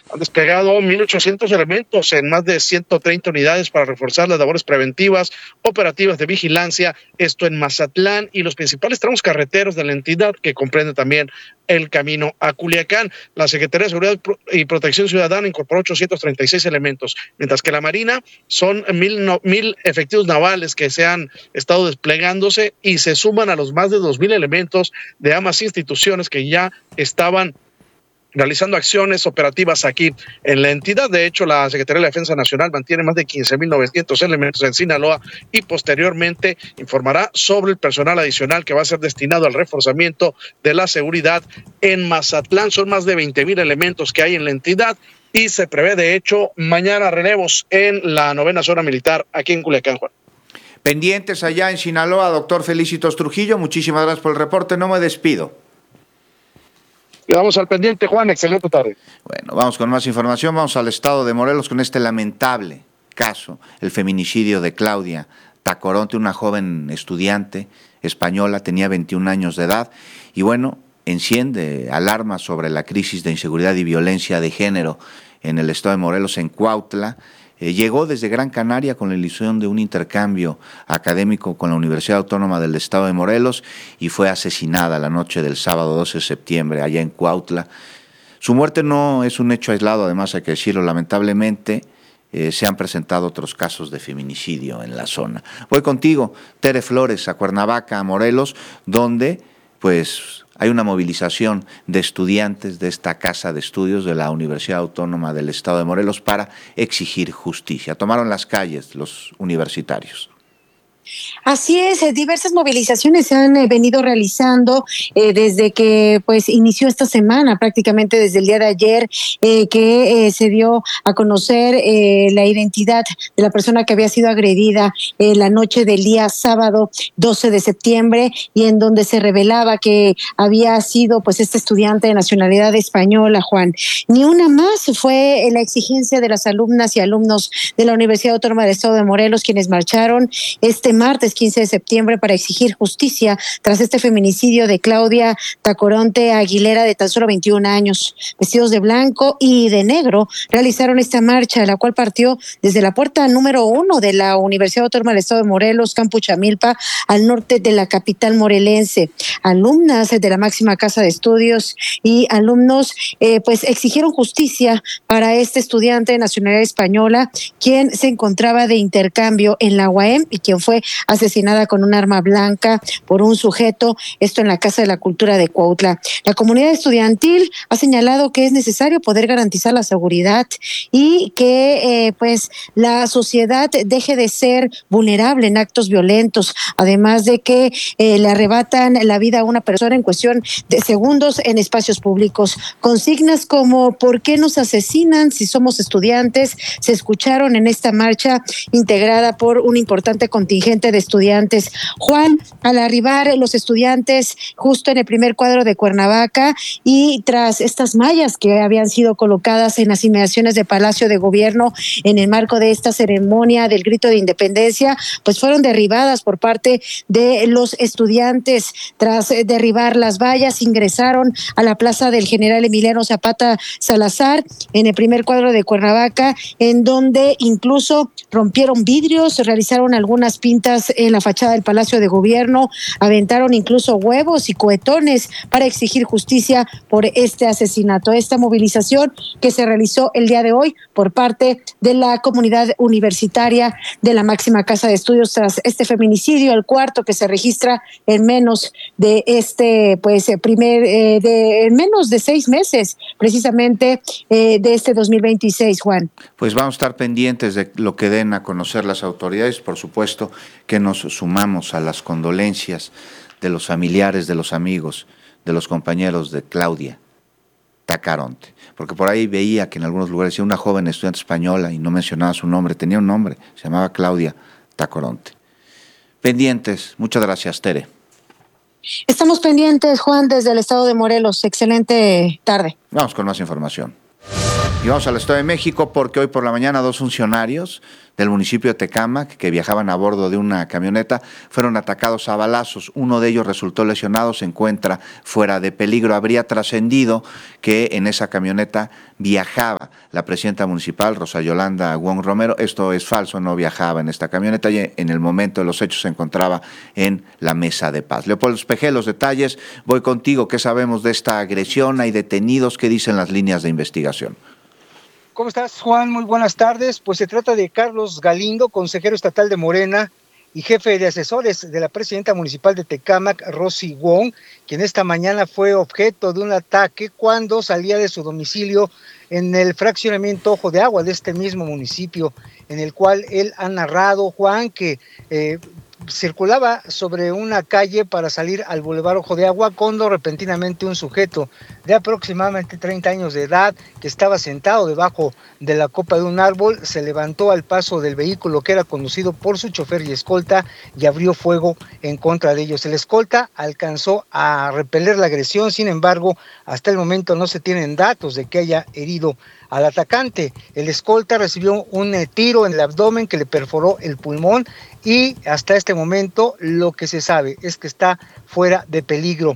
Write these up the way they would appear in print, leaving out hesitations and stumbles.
Han desplegado 1,800 elementos en más de 130 unidades para reforzar las labores preventivas, operativas de vigilancia, esto en Mazatlán y los principales tramos carreteros de la entidad, que comprende también el camino a Culiacán. La Secretaría de Seguridad y Protección Ciudadana incorporó 836 elementos, mientras que la Marina son 1,000 efectivos navales que se han estado desplegándose y se suman a los más de 2,000 elementos de ambas instituciones que ya estaban realizando acciones operativas aquí en la entidad. De hecho, la Secretaría de la Defensa Nacional mantiene más de 15,900 elementos en Sinaloa y posteriormente informará sobre el personal adicional que va a ser destinado al reforzamiento de la seguridad en Mazatlán. Son más de 20,000 elementos que hay en la entidad y se prevé, de hecho, mañana relevos en la 9ª zona militar aquí en Culiacán, Juan. Pendientes allá en Sinaloa, doctor Felicitos Trujillo, muchísimas gracias por el reporte, no me despido. Quedamos al pendiente, Juan, excelente tarde. Bueno, vamos con más información, vamos al estado de Morelos con este lamentable caso, el feminicidio de Claudia Tacoronte, una joven estudiante española, tenía 21 años de edad, y bueno, enciende alarmas sobre la crisis de inseguridad y violencia de género en el estado de Morelos, en Cuautla. Llegó desde Gran Canaria con la ilusión de un intercambio académico con la Universidad Autónoma del Estado de Morelos y fue asesinada la noche del sábado 12 de septiembre allá en Cuautla. Su muerte no es un hecho aislado, además hay que decirlo, lamentablemente se han presentado otros casos de feminicidio en la zona. Voy contigo, Tere Flores, a Cuernavaca, a Morelos, donde pues hay una movilización de estudiantes de esta casa de estudios de la Universidad Autónoma del Estado de Morelos para exigir justicia. Tomaron las calles los universitarios. Así es, diversas movilizaciones se han venido realizando desde que pues inició esta semana, prácticamente desde el día de ayer, que se dio a conocer la identidad de la persona que había sido agredida la noche del día sábado 12 de septiembre y en donde se revelaba que había sido pues este estudiante de nacionalidad española, Juan. Ni una más fue la exigencia de las alumnas y alumnos de la Universidad Autónoma del Estado de Morelos, quienes marcharon este martes 15 de septiembre para exigir justicia tras este feminicidio de Claudia Tacoronte Aguilera, de tan solo 21 años. Vestidos de blanco y de negro, realizaron esta marcha, la cual partió desde la puerta número 1 de la Universidad Autónoma del Estado de Morelos, Campo Chamilpa, al norte de la capital morelense. Alumnas de la máxima casa de estudios y alumnos pues exigieron justicia para este estudiante de nacionalidad española, quien se encontraba de intercambio en la UAM y quien fue asesinada con un arma blanca por un sujeto, esto en la Casa de la Cultura de Cuautla. La comunidad estudiantil ha señalado que es necesario poder garantizar la seguridad y que pues la sociedad deje de ser vulnerable en actos violentos, además de que le arrebatan la vida a una persona en cuestión de segundos en espacios públicos. Consignas como ¿por qué nos asesinan si somos estudiantes? Se escucharon en esta marcha integrada por un importante contingente de estudiantes. Juan, al arribar los estudiantes justo en el primer cuadro de Cuernavaca y tras estas mallas que habían sido colocadas en las inmediaciones de Palacio de Gobierno en el marco de esta ceremonia del grito de independencia, pues fueron derribadas por parte de los estudiantes. Tras derribar las vallas, ingresaron a la plaza del General Emiliano Zapata Salazar en el primer cuadro de Cuernavaca, en donde incluso rompieron vidrios, realizaron algunas pintas en la fachada del Palacio de Gobierno, aventaron incluso huevos y cohetones para exigir justicia por este asesinato. Esta movilización que se realizó el día de hoy por parte de la comunidad universitaria de la máxima casa de estudios tras este feminicidio, el cuarto que se registra en menos de en menos de 6 meses, precisamente de este 2026, Juan. Pues vamos a estar pendientes de lo que den a conocer las autoridades, por supuesto que nos sumamos a las condolencias de los familiares, de los amigos, de los compañeros de Claudia Tacoronte, porque por ahí veía que en algunos lugares decía una joven estudiante española y no mencionaba su nombre, tenía un nombre, se llamaba Claudia Tacoronte. Pendientes, muchas gracias, Tere. Estamos pendientes, Juan, desde el estado de Morelos. Excelente tarde. Vamos con más información. Y vamos al Estado de México porque hoy por la mañana 2 funcionarios del municipio de Tecámac, que viajaban a bordo de una camioneta, fueron atacados a balazos. Uno de ellos resultó lesionado, se encuentra fuera de peligro. Habría trascendido que en esa camioneta viajaba la presidenta municipal, Rosa Yolanda Wong Romero. Esto es falso, no viajaba en esta camioneta y en el momento de los hechos se encontraba en la mesa de paz. Leopoldo Espejel, los detalles, voy contigo. ¿Qué sabemos de esta agresión? ¿Hay detenidos? ¿Qué dicen las líneas de investigación? ¿Cómo estás, Juan? Muy buenas tardes. Pues se trata de Carlos Galindo, consejero estatal de Morena y jefe de asesores de la presidenta municipal de Tecámac, Rosy Wong, quien esta mañana fue objeto de un ataque cuando salía de su domicilio en el fraccionamiento Ojo de Agua de este mismo municipio, en el cual él ha narrado, Juan, que circulaba sobre una calle para salir al Boulevard Ojo de Agua cuando repentinamente un sujeto de aproximadamente 30 años de edad, que estaba sentado debajo de la copa de un árbol, se levantó al paso del vehículo que era conducido por su chofer y escolta y abrió fuego en contra de ellos. El escolta alcanzó a repeler la agresión, sin embargo, hasta el momento no se tienen datos de que haya herido al atacante. El escolta recibió un tiro en el abdomen que le perforó el pulmón y hasta este momento lo que se sabe es que está fuera de peligro.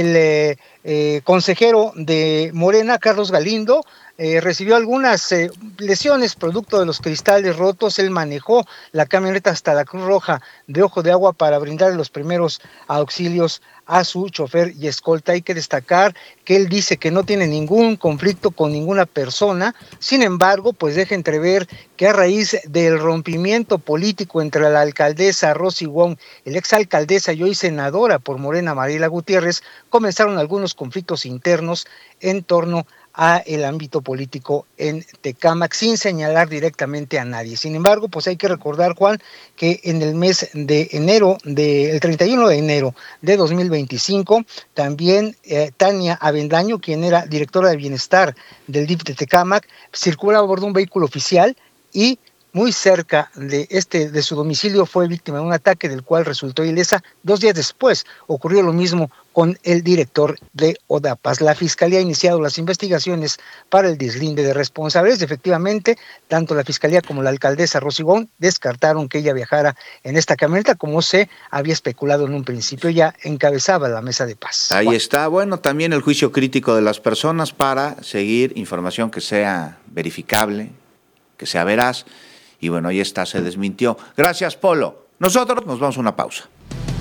El consejero de Morena, Carlos Galindo, recibió algunas lesiones producto de los cristales rotos. Él manejó la camioneta hasta la Cruz Roja de Ojo de Agua para brindar los primeros auxilios a su chofer y escolta. Hay que destacar que él dice que no tiene ningún conflicto con ninguna persona, sin embargo, pues deja entrever que a raíz del rompimiento político entre la alcaldesa Rosy Wong, el exalcaldesa y hoy senadora por Morena, Mariela Gutiérrez, comenzaron algunos conflictos internos en torno a el ámbito político en Tecámac, sin señalar directamente a nadie. Sin embargo, pues hay que recordar, Juan, que en el mes de enero, el 31 de enero de 2025, también Tania Avendaño, quien era directora de bienestar del DIF de Tecámac, circulaba a bordo de un vehículo oficial y muy cerca de su domicilio fue víctima de un ataque del cual resultó ilesa. 2 días después ocurrió lo mismo con el director de ODAPAS. La Fiscalía ha iniciado las investigaciones para el deslinde de responsables. Efectivamente, tanto la Fiscalía como la alcaldesa Rosy Wong descartaron que ella viajara en esta camioneta, como se había especulado en un principio. Ya encabezaba la mesa de paz. Ahí está. Bueno, también el juicio crítico de las personas para seguir información que sea verificable, que sea veraz. Y bueno, ahí está, se desmintió. Gracias, Polo. Nosotros nos vamos a una pausa.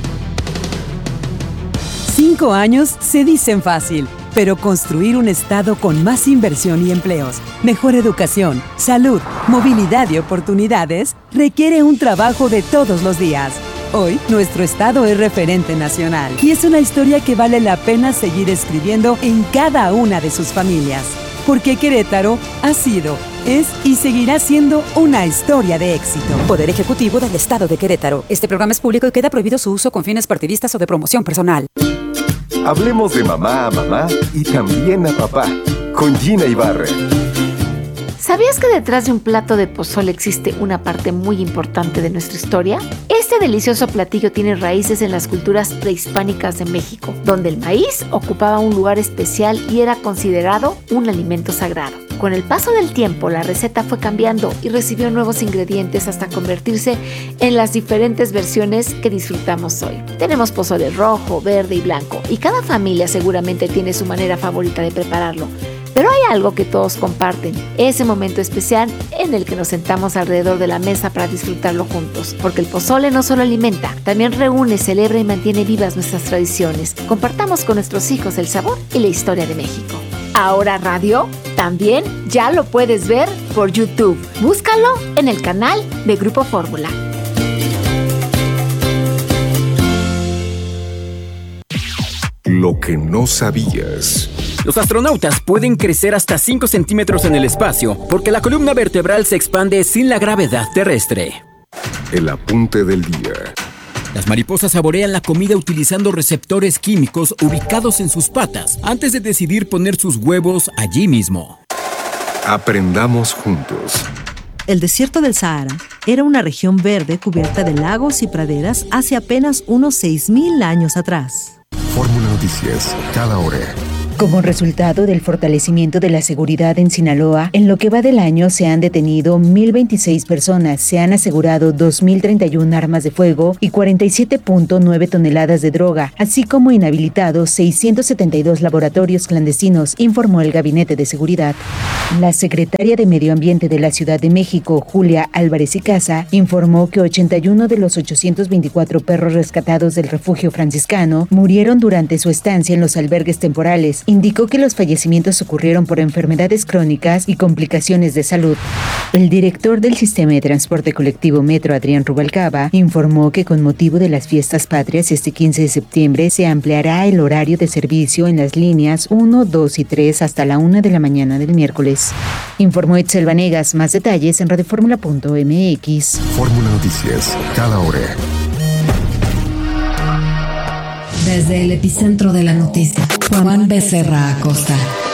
5 años se dicen fácil, pero construir un estado con más inversión y empleos, mejor educación, salud, movilidad y oportunidades requiere un trabajo de todos los días. Hoy, nuestro estado es referente nacional y es una historia que vale la pena seguir escribiendo en cada una de sus familias. Porque Querétaro ha sido, es y seguirá siendo una historia de éxito. Poder Ejecutivo del Estado de Querétaro. Este programa es público y queda prohibido su uso con fines partidistas o de promoción personal. Hablemos de mamá a mamá y también a papá, con Gina Ibarra. ¿Sabías que detrás de un plato de pozole existe una parte muy importante de nuestra historia? Este delicioso platillo tiene raíces en las culturas prehispánicas de México, donde el maíz ocupaba un lugar especial y era considerado un alimento sagrado. Con el paso del tiempo, la receta fue cambiando y recibió nuevos ingredientes hasta convertirse en las diferentes versiones que disfrutamos hoy. Tenemos pozole rojo, verde y blanco, y cada familia seguramente tiene su manera favorita de prepararlo. Pero hay algo que todos comparten, ese momento especial en el que nos sentamos alrededor de la mesa para disfrutarlo juntos. Porque el pozole no solo alimenta, también reúne, celebra y mantiene vivas nuestras tradiciones. Compartamos con nuestros hijos el sabor y la historia de México. Ahora Radio también ya lo puedes ver por YouTube. Búscalo en el canal de Grupo Fórmula. Lo que no sabías. Los astronautas pueden crecer hasta 5 centímetros en el espacio porque la columna vertebral se expande sin la gravedad terrestre. El apunte del día. Las mariposas saborean la comida utilizando receptores químicos ubicados en sus patas antes de decidir poner sus huevos allí mismo. Aprendamos juntos. El desierto del Sahara era una región verde cubierta de lagos y praderas hace apenas unos 6,000 años atrás. Fórmula Noticias, cada hora. Como resultado del fortalecimiento de la seguridad en Sinaloa, en lo que va del año se han detenido 1,026 personas, se han asegurado 2,031 armas de fuego y 47,9 toneladas de droga, así como inhabilitados 672 laboratorios clandestinos, informó el Gabinete de Seguridad. La secretaria de Medio Ambiente de la Ciudad de México, Julia Álvarez y Casa, informó que 81 de los 824 perros rescatados del refugio franciscano murieron durante su estancia en los albergues temporales. Indicó que los fallecimientos ocurrieron por enfermedades crónicas y complicaciones de salud. El director del Sistema de Transporte Colectivo Metro, Adrián Rubalcaba, informó que con motivo de las fiestas patrias este 15 de septiembre se ampliará el horario de servicio en las líneas 1, 2 y 3 hasta la 1 de la mañana del miércoles. Informó Etzel Vanegas. Más detalles en radioformula.mx. Fórmula Noticias, cada hora. Desde el epicentro de la noticia, Juan Becerra Acosta.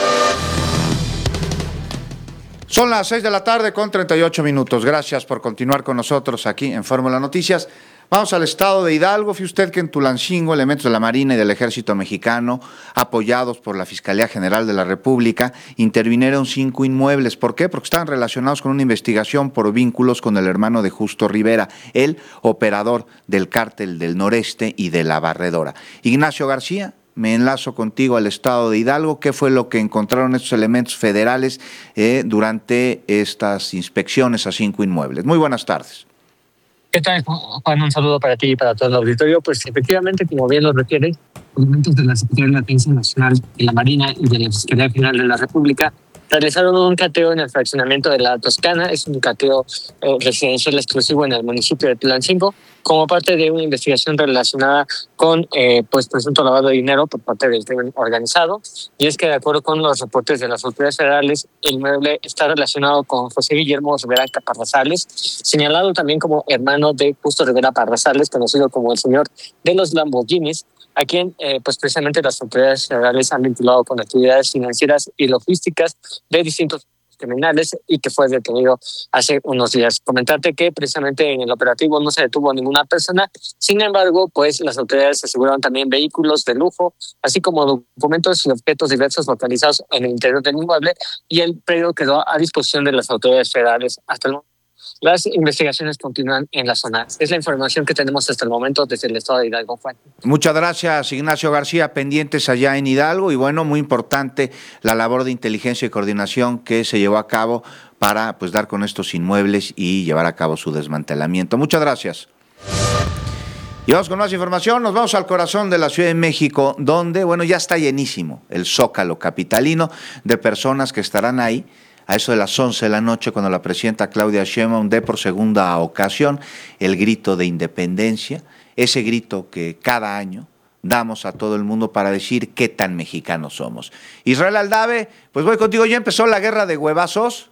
Son las 6 de la tarde con 38 minutos. Gracias por continuar con nosotros aquí en Fórmula Noticias. Vamos al estado de Hidalgo. Fíjate usted que en Tulancingo, elementos de la Marina y del Ejército Mexicano, apoyados por la Fiscalía General de la República, intervinieron 5 inmuebles. ¿Por qué? Porque estaban relacionados con una investigación por vínculos con el hermano de Justo Rivera, el operador del Cártel del Noreste y de La Barredora. Ignacio García, me enlazo contigo al estado de Hidalgo. ¿Qué fue lo que encontraron estos elementos federales durante estas inspecciones a 5 inmuebles? Muy buenas tardes. ¿Qué tal, Juan? Un saludo para ti y para todo el auditorio. Pues efectivamente, como bien lo refiere, elementos de la Secretaría de la Defensa Nacional, de la Marina y de la Fiscalía General de la República realizaron un cateo en el fraccionamiento de La Toscana. Es un cateo residencial exclusivo en el municipio de Tulancingo, como parte de una investigación relacionada con presunto lavado de dinero por parte del crimen organizado. Y es que, de acuerdo con los reportes de las autoridades federales, el inmueble está relacionado con José Guillermo Rivera Parrazales, señalado también como hermano de Justo Rivera Parrazales, conocido como el señor de los Lamborghinis, a quien precisamente las autoridades federales han vinculado con actividades financieras y logísticas de distintos criminales y que fue detenido hace unos días. Comentarte que precisamente en el operativo no se detuvo ninguna persona. Sin embargo, pues las autoridades aseguraron también vehículos de lujo, así como documentos y objetos diversos localizados en el interior del inmueble, y el predio quedó a disposición de las autoridades federales hasta el momento. Las investigaciones continúan en la zona. Es la información que tenemos hasta el momento desde el estado de Hidalgo, Juan. Muchas gracias, Ignacio García. Pendientes allá en Hidalgo y bueno, muy importante la labor de inteligencia y coordinación que se llevó a cabo para dar con estos inmuebles y llevar a cabo su desmantelamiento. Muchas gracias. Y vamos con más información. Nos vamos al corazón de la Ciudad de México, donde ya está llenísimo el Zócalo capitalino de personas que estarán ahí a eso de las 11 de la noche, cuando la presidenta Claudia Sheinbaum dé por segunda ocasión el grito de independencia, ese grito que cada año damos a todo el mundo para decir qué tan mexicanos somos. Israel Aldave, pues voy contigo, ya empezó la guerra de huevazos.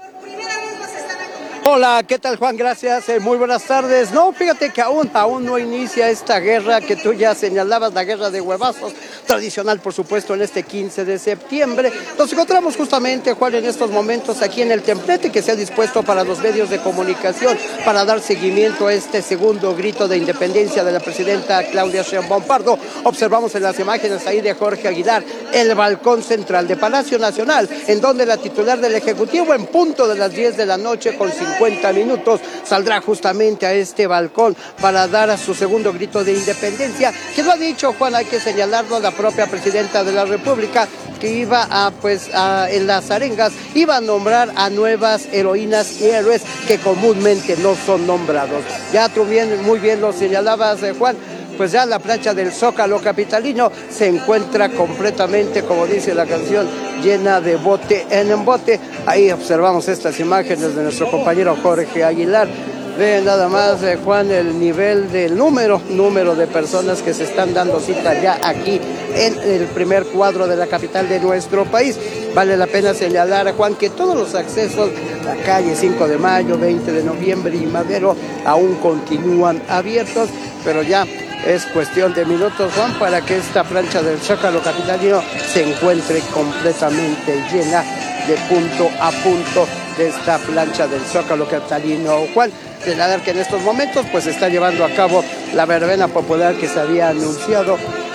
Hola, ¿qué tal, Juan? Gracias, muy buenas tardes. No, fíjate que aún no inicia esta guerra que tú ya señalabas, la guerra de huevazos, tradicional, por supuesto, en este 15 de septiembre. Nos encontramos justamente, Juan, en estos momentos aquí en el templete que se ha dispuesto para los medios de comunicación para dar seguimiento a este segundo grito de independencia de la presidenta Claudia Sheinbaum Pardo. Observamos en las imágenes ahí de Jorge Aguilar el balcón central de Palacio Nacional, en donde la titular del Ejecutivo, en punto de las 10 de la noche con 50 minutos, saldrá justamente a este balcón para dar a su segundo grito de independencia, que lo ha dicho, Juan, hay que señalarlo, la propia presidenta de la República, que iba en las arengas, iba a nombrar a nuevas heroínas y héroes que comúnmente no son nombrados. Ya tú muy bien lo señalabas, Juan, pues ya la plancha del Zócalo capitalino se encuentra completamente, como dice la canción, llena de bote en bote. Ahí observamos estas imágenes de nuestro compañero Jorge Aguilar. Ve nada más, Juan, el nivel del número de personas que se están dando cita ya aquí en el primer cuadro de la capital de nuestro país. Vale la pena señalar, Juan, que todos los accesos a la calle 5 de mayo, 20 de noviembre y Madero aún continúan abiertos, pero ya es cuestión de minutos, Juan, para que esta plancha del Zócalo capitalino se encuentre completamente llena de punto a punto de esta plancha del Zócalo capitalino, Juan. Señalar que en estos momentos pues se está llevando a cabo la verbena popular que se había anunciado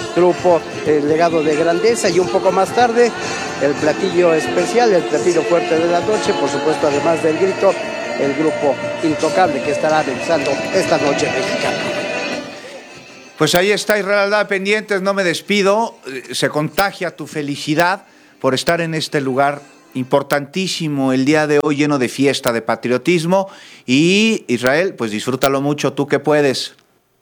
grupo Legado de Grandeza, y un poco más tarde el platillo especial, el platillo fuerte de la noche, por supuesto, además del grito, el grupo Intocable, que estará realizando esta noche mexicana. Pues ahí está, Israel Aldave, pendientes, no me despido, se contagia tu felicidad por estar en este lugar importantísimo el día de hoy, lleno de fiesta, de patriotismo, y Israel, pues disfrútalo mucho, tú que puedes.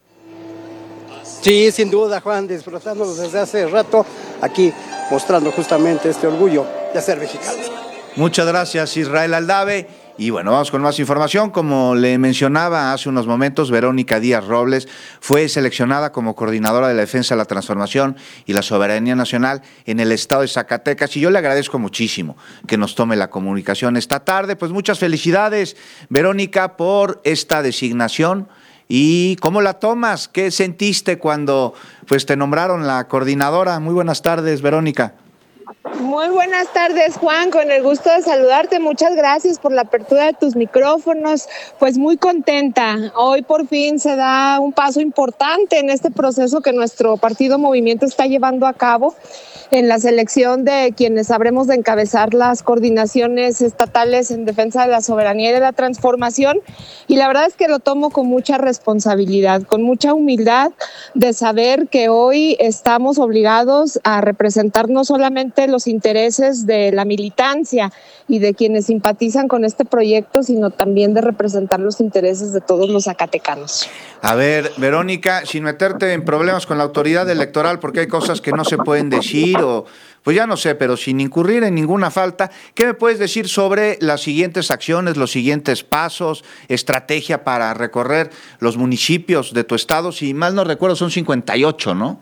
Sí, sin duda, Juan, disfrutándolo desde hace rato, aquí mostrando justamente este orgullo de ser mexicano. Muchas gracias, Israel Aldave. Y bueno, vamos con más información. Como le mencionaba hace unos momentos, Verónica Díaz Robles fue seleccionada como coordinadora de la defensa de la transformación y la soberanía nacional en el estado de Zacatecas, y yo le agradezco muchísimo que nos tome la comunicación esta tarde. Pues muchas felicidades, Verónica, por esta designación. ¿Y cómo la tomas? ¿Qué sentiste cuando pues te nombraron la coordinadora? Muy buenas tardes, Verónica. Muy buenas tardes, Juan, con el gusto de saludarte. Muchas gracias por la apertura de tus micrófonos. Pues muy contenta. Hoy por fin se da un paso importante en este proceso que nuestro partido Movimiento está llevando a cabo en la selección de quienes habremos de encabezar las coordinaciones estatales en defensa de la soberanía y de la transformación. Y la verdad es que lo tomo con mucha responsabilidad, con mucha humildad de saber que hoy estamos obligados a representar no solamente los intereses de la militancia y de quienes simpatizan con este proyecto, sino también de representar los intereses de todos los zacatecanos. A ver, Verónica, sin meterte en problemas con la autoridad electoral, porque hay cosas que no se pueden decir, o pues ya no sé, pero sin incurrir en ninguna falta, ¿qué me puedes decir sobre las siguientes acciones, los siguientes pasos, estrategia para recorrer los municipios de tu estado? Si mal no recuerdo, son 58, ¿no?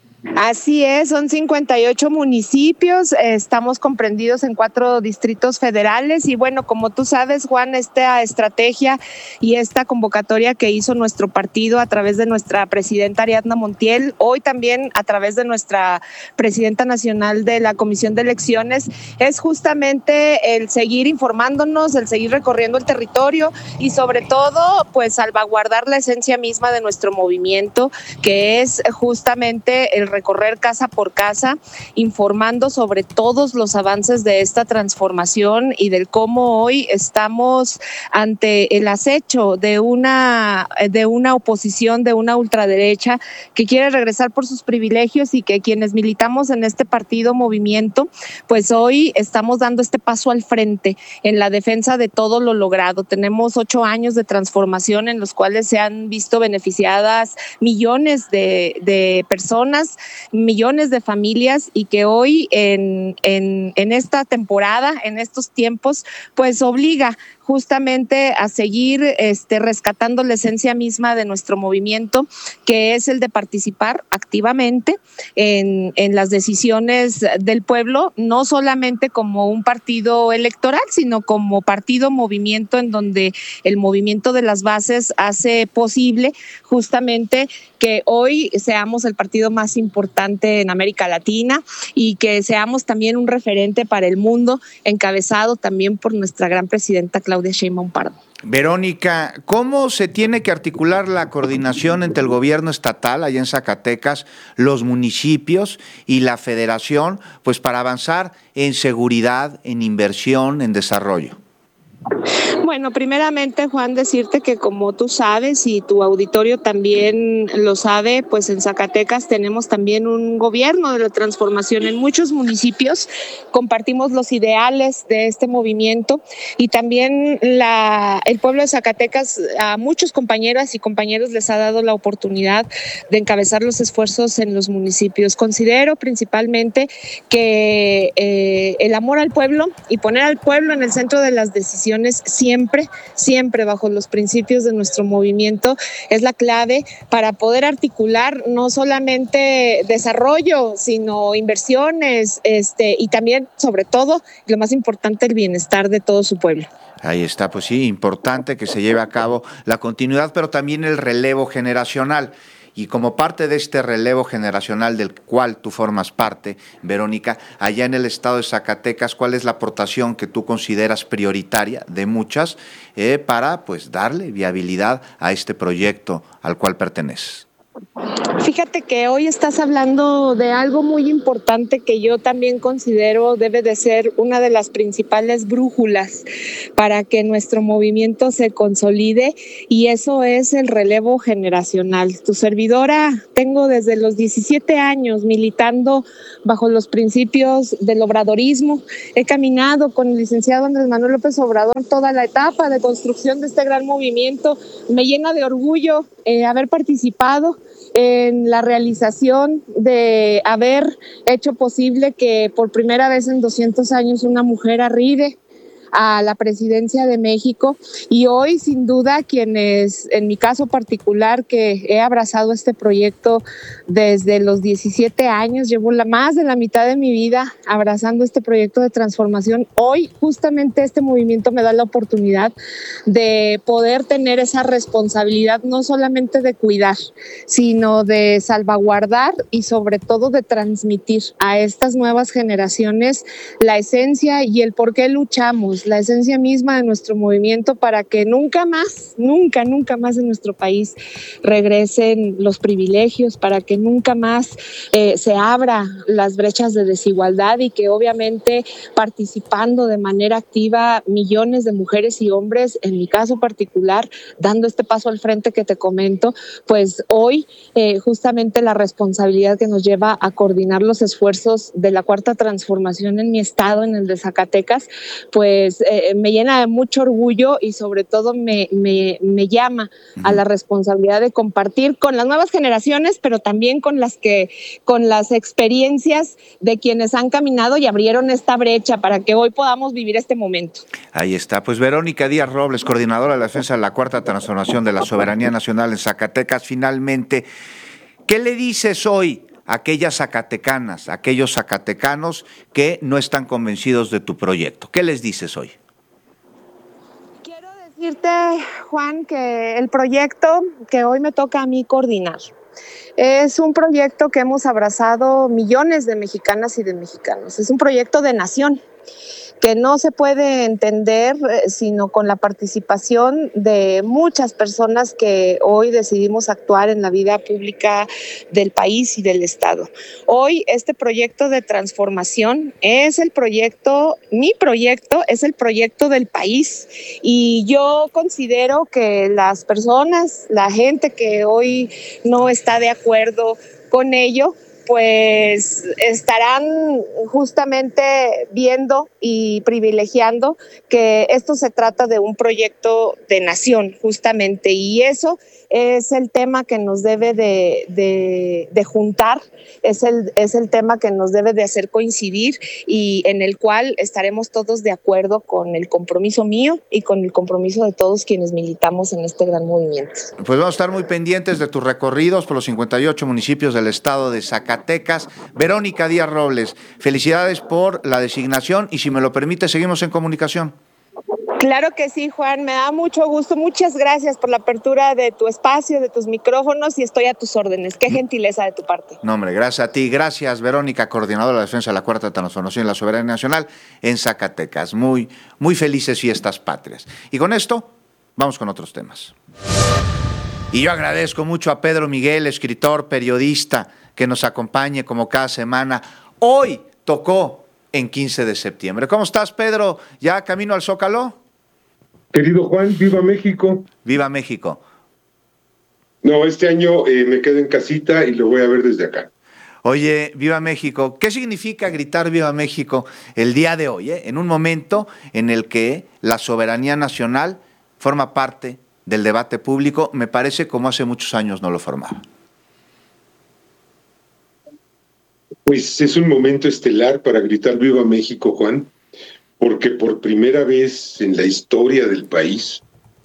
Así es, son 58 municipios, estamos comprendidos en 4 distritos federales y bueno, como tú sabes, Juan, esta estrategia y esta convocatoria que hizo nuestro partido a través de nuestra presidenta Ariadna Montiel, hoy también a través de nuestra presidenta nacional de la Comisión de Elecciones, es justamente el seguir informándonos, el seguir recorriendo el territorio y sobre todo, pues salvaguardar la esencia misma de nuestro movimiento, que es justamente el recorrer casa por casa, informando sobre todos los avances de esta transformación y del cómo hoy estamos ante el acecho de una oposición, de una ultraderecha que quiere regresar por sus privilegios y que quienes militamos en este partido Movimiento, pues hoy estamos dando este paso al frente en la defensa de todo lo logrado. Tenemos 8 años de transformación en los cuales se han visto beneficiadas millones de personas, millones de familias y que hoy en esta temporada, en estos tiempos, pues obliga justamente a seguir rescatando la esencia misma de nuestro movimiento, que es el de participar activamente en las decisiones del pueblo, no solamente como un partido electoral, sino como partido movimiento, en donde el movimiento de las bases hace posible justamente que hoy seamos el partido más importante en América Latina y que seamos también un referente para el mundo, encabezado también por nuestra gran presidenta Claudia Sheinbaum Pardo. Verónica, ¿cómo se tiene que articular la coordinación entre el gobierno estatal allá en Zacatecas, los municipios y la federación, pues para avanzar en seguridad, en inversión, en desarrollo? Bueno, primeramente, Juan, decirte que como tú sabes y tu auditorio también lo sabe, pues en Zacatecas tenemos también un gobierno de la transformación. En muchos municipios compartimos los ideales de este movimiento y también el pueblo de Zacatecas a muchos compañeras y compañeros les ha dado la oportunidad de encabezar los esfuerzos en los municipios. Considero principalmente que el amor al pueblo y poner al pueblo en el centro de las decisiones siempre bajo los principios de nuestro movimiento es la clave para poder articular no solamente desarrollo, sino inversiones y también, sobre todo, lo más importante, el bienestar de todo su pueblo. Ahí está, pues sí, importante que se lleve a cabo la continuidad, pero también el relevo generacional. Y como parte de este relevo generacional del cual tú formas parte, Verónica, allá en el estado de Zacatecas, ¿cuál es la aportación que tú consideras prioritaria de muchas para pues darle viabilidad a este proyecto al cual perteneces? Fíjate que hoy estás hablando de algo muy importante que yo también considero debe de ser una de las principales brújulas para que nuestro movimiento se consolide, y eso es el relevo generacional. Tu servidora, tengo desde los 17 años militando bajo los principios del obradorismo. He caminado con el licenciado Andrés Manuel López Obrador toda la etapa de construcción de este gran movimiento. Me llena de orgullo haber participado en la realización de haber hecho posible que por primera vez en 200 años una mujer arribe a la presidencia de México. Y hoy, sin duda, quienes, en mi caso particular, que he abrazado este proyecto desde los 17 años, llevo más de la mitad de mi vida abrazando este proyecto de transformación. Hoy, justamente este movimiento me da la oportunidad de poder tener esa responsabilidad, no solamente de cuidar, sino de salvaguardar y sobre todo de transmitir a estas nuevas generaciones la esencia y el por qué luchamos, la esencia misma de nuestro movimiento, para que nunca más en nuestro país regresen los privilegios, para que nunca más se abra las brechas de desigualdad, y que obviamente participando de manera activa millones de mujeres y hombres, en mi caso particular, dando este paso al frente que te comento, pues hoy justamente la responsabilidad que nos lleva a coordinar los esfuerzos de la Cuarta Transformación en mi estado, en el de Zacatecas, pues me llena de mucho orgullo, y sobre todo me llama a la responsabilidad de compartir con las nuevas generaciones, pero también con las experiencias de quienes han caminado y abrieron esta brecha para que hoy podamos vivir este momento. Ahí está, pues Verónica Díaz Robles, coordinadora de la defensa de la Cuarta Transformación de la Soberanía Nacional en Zacatecas. Finalmente, ¿qué le dices hoy a aquellas zacatecanas, a aquellos zacatecanos que no están convencidos de tu proyecto? ¿Qué les dices hoy? Quiero decirte, Juan, que el proyecto que hoy me toca a mí coordinar es un proyecto que hemos abrazado millones de mexicanas y de mexicanos. Es un proyecto de nación que no se puede entender sino con la participación de muchas personas que hoy decidimos actuar en la vida pública del país y del Estado. Hoy este proyecto de transformación es mi proyecto es el proyecto del país, y yo considero que las personas, la gente que hoy no está de acuerdo con ello, pues estarán justamente viendo y privilegiando que esto se trata de un proyecto de nación, justamente, y eso es el tema que nos debe de juntar, es el tema que nos debe de hacer coincidir, y en el cual estaremos todos de acuerdo con el compromiso mío y con el compromiso de todos quienes militamos en este gran movimiento. Pues vamos a estar muy pendientes de tus recorridos por los 58 municipios del estado de Zacatecas. Verónica Díaz Robles, felicidades por la designación, y si me lo permite, seguimos en comunicación. Claro que sí, Juan, me da mucho gusto. Muchas gracias por la apertura de tu espacio, de tus micrófonos, y estoy a tus órdenes. Qué gentileza de tu parte. No, hombre, gracias a ti. Gracias, Verónica, coordinadora de la defensa de la Cuarta Transformación y la Soberanía Nacional en Zacatecas. Muy, muy felices fiestas patrias. Y con esto, vamos con otros temas. Y yo agradezco mucho a Pedro Miguel, escritor, periodista, que nos acompañe como cada semana. Hoy tocó en 15 de septiembre. ¿Cómo estás, Pedro? ¿Ya camino al Zócalo? Querido Juan, ¡viva México! ¡Viva México! No, este año me quedo en casita y lo voy a ver desde acá. Oye, ¡viva México! ¿Qué significa gritar ¡viva México el día de hoy? En un momento en el que la soberanía nacional forma parte del debate público, me parece como hace muchos años no lo formaba. Pues es un momento estelar para gritar ¡viva México, Juan! Porque por primera vez en la historia del país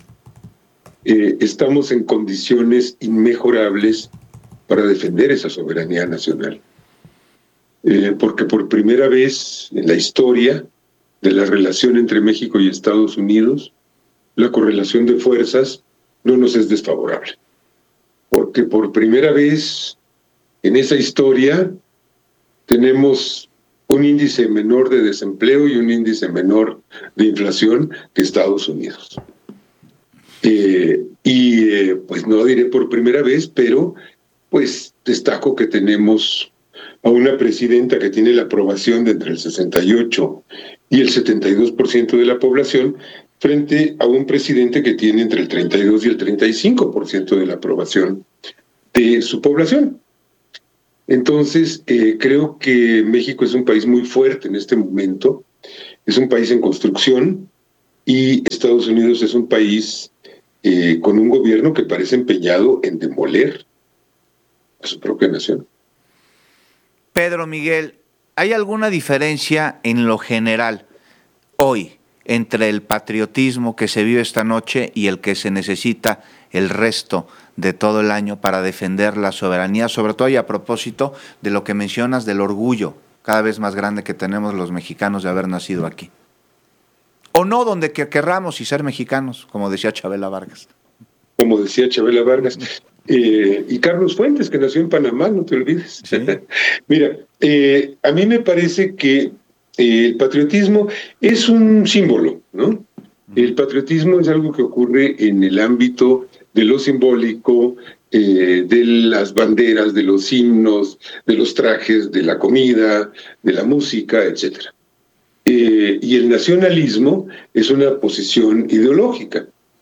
estamos en condiciones inmejorables para defender esa soberanía nacional. Porque por primera vez en la historia de la relación entre México y Estados Unidos, la correlación de fuerzas no nos es desfavorable. Porque por primera vez en esa historia tenemos un índice menor de desempleo y un índice menor de inflación que Estados Unidos. Pues no diré por primera vez, pero pues destaco que tenemos a una presidenta que tiene la aprobación de entre el 68 y el 72% de la población, frente a un presidente que tiene entre el 32 y el 35% de la aprobación de su población. Entonces, creo que México es un país muy fuerte en este momento, es un país en construcción, y Estados Unidos es un país con un gobierno que parece empeñado en demoler a su propia nación. Pedro Miguel, ¿hay alguna diferencia en lo general hoy entre el patriotismo que se vive esta noche y el que se necesita el resto de todo el año para defender la soberanía, sobre todo y a propósito de lo que mencionas del orgullo cada vez más grande que tenemos los mexicanos de haber nacido aquí? O no, donde querramos y ser mexicanos, como decía Chabela Vargas. Como decía Chabela Vargas. Y Carlos Fuentes, que nació en Panamá, no te olvides. ¿Sí? Mira, a mí me parece que el patriotismo es un símbolo, ¿no? El patriotismo es algo que ocurre en el ámbito de lo simbólico, de las banderas, de los himnos, de los trajes, de la comida, de la música, etcétera. Y el nacionalismo es una posición ideológica.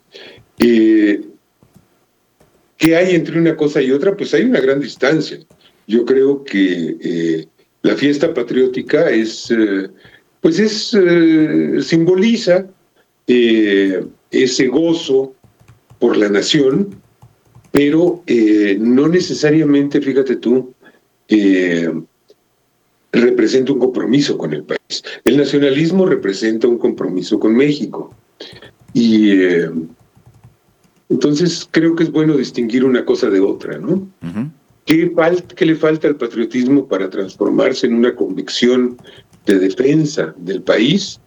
¿Qué hay entre una cosa y otra? Pues hay una gran distancia. Yo creo que la fiesta patriótica simboliza ese gozo por la nación, pero no necesariamente, fíjate tú, representa un compromiso con el país. El nacionalismo representa un compromiso con México. Y entonces creo que es bueno distinguir una cosa de otra, ¿no? Uh-huh. ¿Qué le falta al patriotismo para transformarse en una convicción de defensa del país?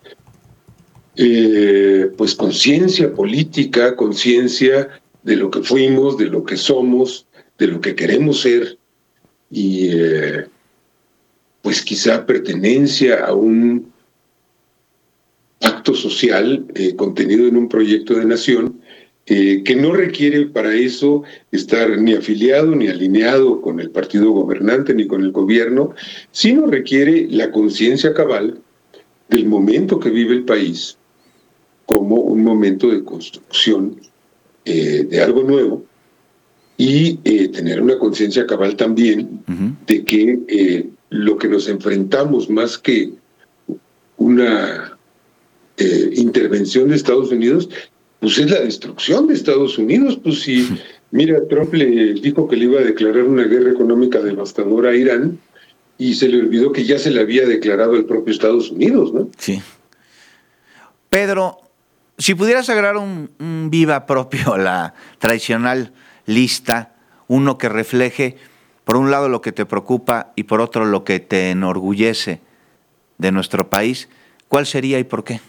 Pues conciencia política, conciencia de lo que fuimos, de lo que somos, de lo que queremos ser, y pues quizá pertenencia a un pacto social contenido en un proyecto de nación, que no requiere para eso estar ni afiliado ni alineado con el partido gobernante ni con el gobierno, sino requiere la conciencia cabal del momento que vive el país como un momento de construcción de algo nuevo, y tener una conciencia cabal también de que lo que nos enfrentamos, más que una intervención de Estados Unidos, pues es la destrucción de Estados Unidos. Pues si, mira, Trump le dijo que le iba a declarar una guerra económica devastadora a Irán, y se le olvidó que ya se le había declarado el propio Estados Unidos, ¿no? Sí. Pedro, si pudieras agregar un viva propio a la tradicional lista, uno que refleje, por un lado, lo que te preocupa y por otro, lo que te enorgullece de nuestro país, ¿cuál sería y por qué?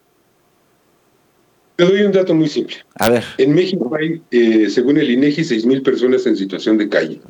Te doy un dato muy simple. A ver. En México hay, según el INEGI, 6,000 personas en situación de calle.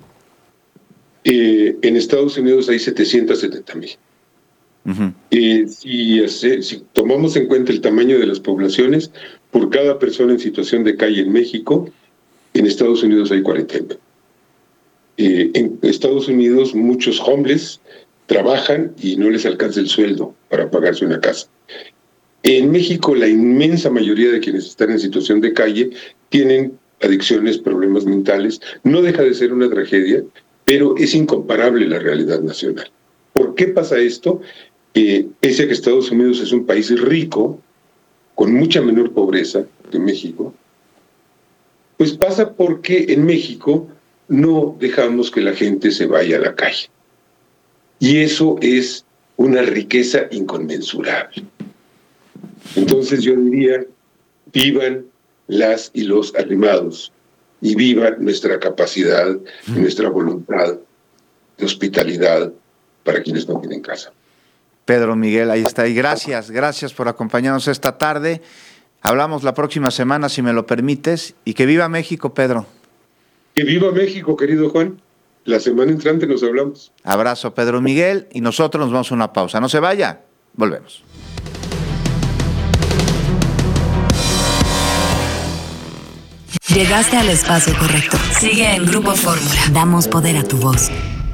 En Estados Unidos hay 770,000. Uh-huh. Si tomamos en cuenta el tamaño de las poblaciones, por cada persona en situación de calle en México, en Estados Unidos hay 40,000. En Estados Unidos muchos homeless trabajan y no les alcanza el sueldo para pagarse una casa. En México, la inmensa mayoría de quienes están en situación de calle tienen adicciones, problemas mentales. No deja de ser una tragedia, pero es incomparable la realidad nacional. ¿Por qué pasa esto? Pese a que Estados Unidos es un país rico, con mucha menor pobreza que México, pues pasa porque en México no dejamos que la gente se vaya a la calle. Y eso es una riqueza inconmensurable. Entonces yo diría, vivan las y los arrimados, y viva nuestra capacidad y nuestra voluntad de hospitalidad para quienes no tienen casa. Pedro Miguel, ahí está. Y gracias por acompañarnos esta tarde. Hablamos la próxima semana, si me lo permites, y que viva México, Pedro. Que viva México, querido Juan. La semana entrante nos hablamos. Abrazo, Pedro Miguel, y nosotros nos vamos a una pausa. No se vaya, volvemos. Llegaste al espacio correcto. Sigue en Grupo Fórmula. Damos poder a tu voz.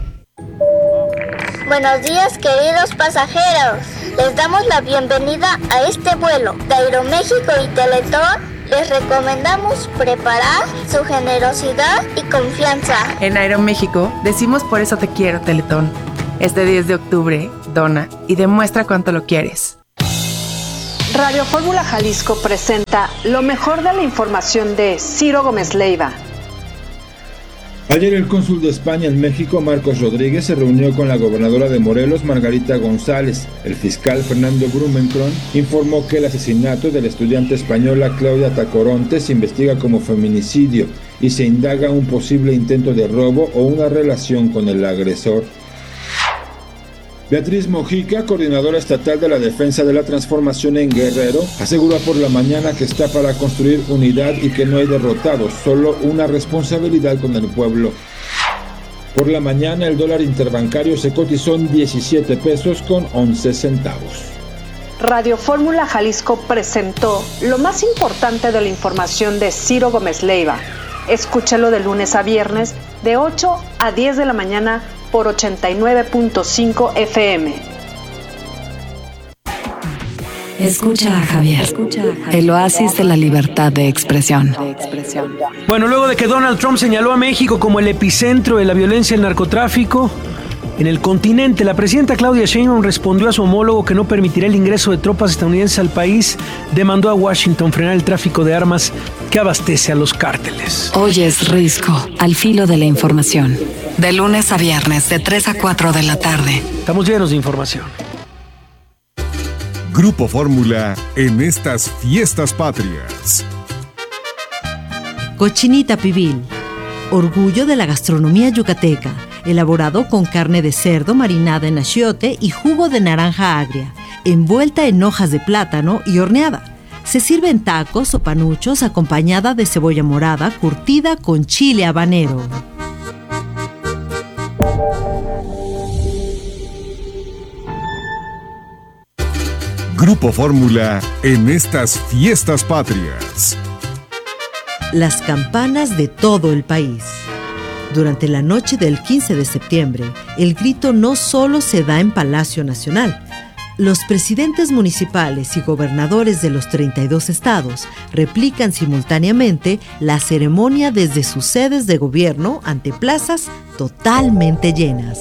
Buenos días, queridos pasajeros. Les damos la bienvenida a este vuelo de Aeroméxico y Teletón. Les recomendamos preparar su generosidad y confianza. En Aeroméxico decimos por eso te quiero, Teletón. Este 10 de octubre, dona y demuestra cuánto lo quieres. Radio Fórmula Jalisco presenta lo mejor de la información de Ciro Gómez Leiva. Ayer el cónsul de España en México, Marcos Rodríguez, se reunió con la gobernadora de Morelos, Margarita González. El fiscal Fernando Blumenkron informó que el asesinato de la estudiante española Claudia Tacoronte se investiga como feminicidio y se indaga un posible intento de robo o una relación con el agresor. Beatriz Mojica, coordinadora estatal de la Defensa de la Transformación en Guerrero, aseguró por la mañana que está para construir unidad y que no hay derrotados, solo una responsabilidad con el pueblo. Por la mañana el dólar interbancario se cotizó en 17 pesos con 11 centavos. Radio Fórmula Jalisco presentó lo más importante de la información de Ciro Gómez Leiva. Escúchalo de lunes a viernes de 8 a 10 de la mañana por 89.5 FM. Escucha a Javier, el oasis de la libertad de expresión. Bueno, luego de que Donald Trump señaló a México como el epicentro de la violencia y el narcotráfico en el continente, la presidenta Claudia Sheinbaum respondió a su homólogo que no permitirá el ingreso de tropas estadounidenses al país. Demandó a Washington frenar el tráfico de armas que abastece a los cárteles. Hoy es Risco, al filo de la información. De lunes a viernes, de 3 a 4 de la tarde. Estamos llenos de información. Grupo Fórmula en estas fiestas patrias. Cochinita pibil, orgullo de la gastronomía yucateca, elaborado con carne de cerdo marinada en achiote y jugo de naranja agria, envuelta en hojas de plátano y horneada. Se sirve en tacos o panuchos acompañada de cebolla morada curtida con chile habanero. Grupo Fórmula en estas fiestas patrias. Las campanas de todo el país. Durante la noche del 15 de septiembre, el grito no solo se da en Palacio Nacional. Los presidentes municipales y gobernadores de los 32 estados replican simultáneamente la ceremonia desde sus sedes de gobierno ante plazas totalmente llenas.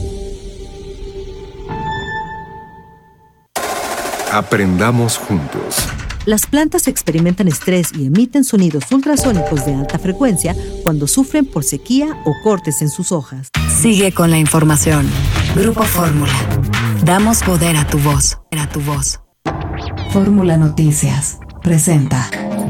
Aprendamos juntos. Las plantas experimentan estrés y emiten sonidos ultrasónicos de alta frecuencia cuando sufren por sequía o cortes en sus hojas. Sigue con la información. Grupo Fórmula. Damos poder a tu voz. Fórmula Noticias presenta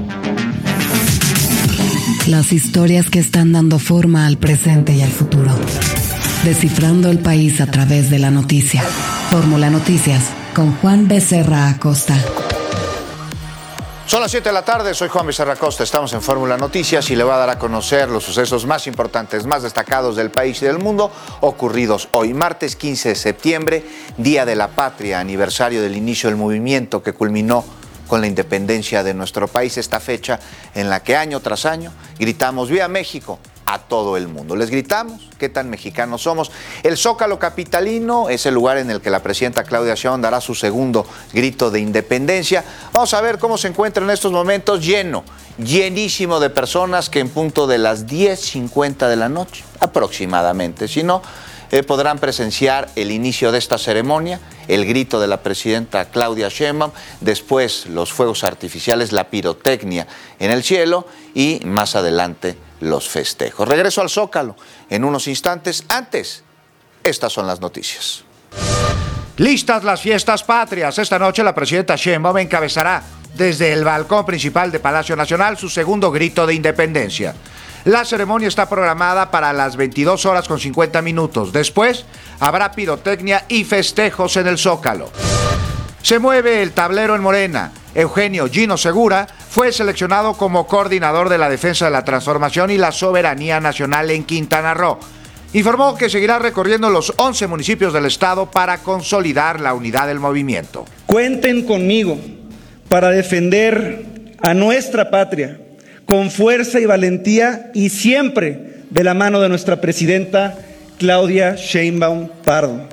las historias que están dando forma al presente y al futuro. Descifrando el país a través de la noticia. Fórmula Noticias con Juan Becerra Acosta. Son las 7 de la tarde, soy Juan Becerra Acosta, estamos en Fórmula Noticias y le voy a dar a conocer los sucesos más importantes, más destacados del país y del mundo ocurridos hoy, martes 15 de septiembre, Día de la Patria, aniversario del inicio del movimiento que culminó con la independencia de nuestro país, esta fecha en la que año tras año gritamos ¡Viva México! A todo el mundo. Les gritamos qué tan mexicanos somos. El Zócalo capitalino es el lugar en el que la presidenta Claudia Sheinbaum dará su segundo grito de independencia. Vamos a ver cómo se encuentra en estos momentos llenísimo de personas que en punto de las 10:50 de la noche, aproximadamente, si no, podrán presenciar el inicio de esta ceremonia, el grito de la presidenta Claudia Sheinbaum, después los fuegos artificiales, la pirotecnia en el cielo y más adelante los festejos. Regreso al Zócalo en unos instantes. Antes, estas son las noticias. Listas las fiestas patrias. Esta noche la presidenta Sheinbaum encabezará desde el balcón principal de Palacio Nacional su segundo grito de independencia. La ceremonia está programada para las 22:50. Después habrá pirotecnia y festejos en el Zócalo. Se mueve el tablero en Morena. Eugenio Gino Segura fue seleccionado como coordinador de la Defensa de la Transformación y la Soberanía Nacional en Quintana Roo. Informó que seguirá recorriendo los 11 municipios del estado para consolidar la unidad del movimiento. Cuenten conmigo para defender a nuestra patria con fuerza y valentía y siempre de la mano de nuestra presidenta Claudia Sheinbaum Pardo.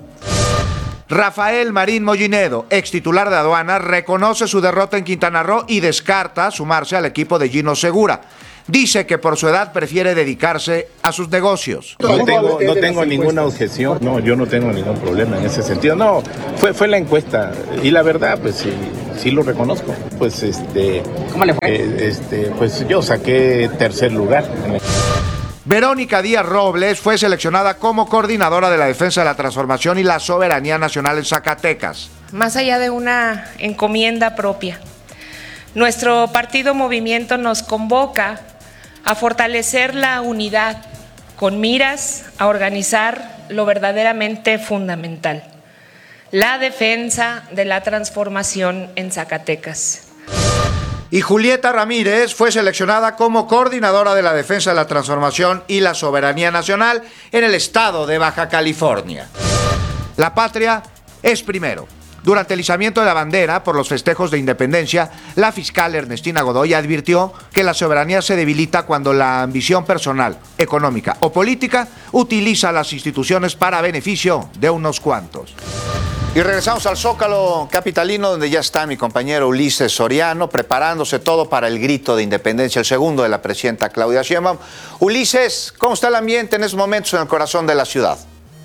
Rafael Marín Mollinedo, ex titular de aduanas, reconoce su derrota en Quintana Roo y descarta sumarse al equipo de Gino Segura. Dice que por su edad prefiere dedicarse a sus negocios. No tengo ninguna objeción, no, yo no tengo ningún problema en ese sentido. No, fue la encuesta y la verdad, pues sí lo reconozco. Pues ¿cómo le fue? Pues yo saqué tercer lugar. Verónica Díaz Robles fue seleccionada como coordinadora de la defensa de la transformación y la soberanía nacional en Zacatecas. Más allá de una encomienda propia, nuestro partido Movimiento nos convoca a fortalecer la unidad con miras a organizar lo verdaderamente fundamental, la defensa de la transformación en Zacatecas. Y Julieta Ramírez fue seleccionada como coordinadora de la defensa de la transformación y la soberanía nacional en el estado de Baja California. La patria es primero. Durante el izamiento de la bandera por los festejos de independencia, la fiscal Ernestina Godoy advirtió que la soberanía se debilita cuando la ambición personal, económica o política utiliza las instituciones para beneficio de unos cuantos. Y regresamos al Zócalo capitalino, donde ya está mi compañero Ulises Soriano preparándose todo para el grito de independencia, el segundo de la presidenta Claudia Sheinbaum. Ulises, ¿cómo está el ambiente en estos momentos en el corazón de la ciudad?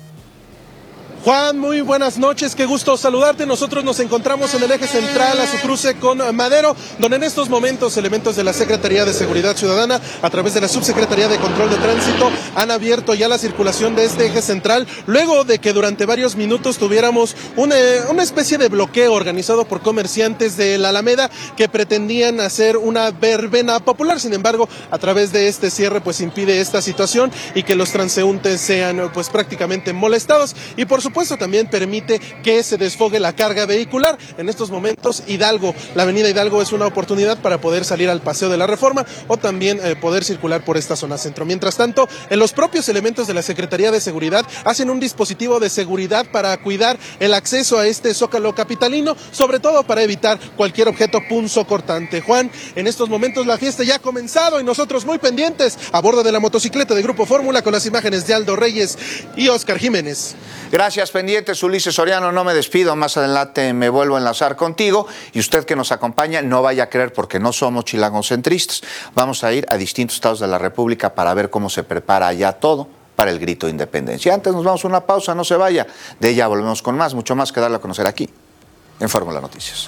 Juan, muy buenas noches, qué gusto saludarte. Nosotros nos encontramos en el eje central a su cruce con Madero, donde en estos momentos elementos de la Secretaría de Seguridad Ciudadana, a través de la Subsecretaría de Control de Tránsito, han abierto ya la circulación de este eje central, luego de que durante varios minutos tuviéramos una especie de bloqueo organizado por comerciantes de la Alameda que pretendían hacer una verbena popular. Sin embargo, a través de este cierre pues impide esta situación y que los transeúntes sean pues prácticamente molestados, y por supuesto también permite que se desfogue la carga vehicular. En estos momentos la avenida Hidalgo es una oportunidad para poder salir al Paseo de la Reforma o también poder circular por esta zona centro. Mientras tanto, los propios elementos de la Secretaría de Seguridad hacen un dispositivo de seguridad para cuidar el acceso a este Zócalo capitalino, sobre todo para evitar cualquier objeto punzocortante. Juan, en estos momentos la fiesta ya ha comenzado y nosotros muy pendientes a bordo de la motocicleta de Grupo Fórmula con las imágenes de Aldo Reyes y Oscar Jiménez. Gracias, pendientes. Ulises Soriano, no me despido, más adelante me vuelvo a enlazar contigo, y usted que nos acompaña no vaya a creer, porque no somos chilangocentristas. Vamos a ir a distintos estados de la República para ver cómo se prepara allá todo para el grito de independencia. Antes nos vamos a una pausa, no se vaya, de ella volvemos con más, mucho más que darle a conocer aquí en Fórmula Noticias.